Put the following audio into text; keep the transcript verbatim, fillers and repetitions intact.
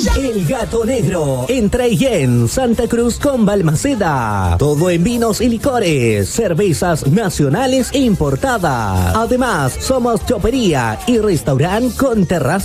El Gato Negro, en Traillén, Santa Cruz con Balmaceda. Todo en vinos y licores, cervezas nacionales e importadas. Además, somos chopería y restaurante con terraza.